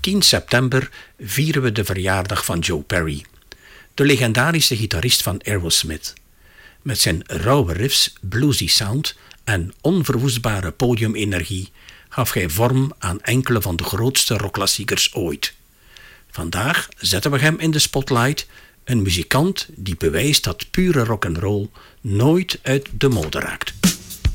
10 september vieren we de verjaardag van Joe Perry, de legendarische gitarist van Aerosmith. Met zijn rauwe riffs, bluesy sound en onverwoestbare podiumenergie gaf hij vorm aan enkele van de grootste rockklassiekers ooit. Vandaag zetten we hem in de spotlight, een muzikant die bewijst dat pure rock'n'roll nooit uit de mode raakt.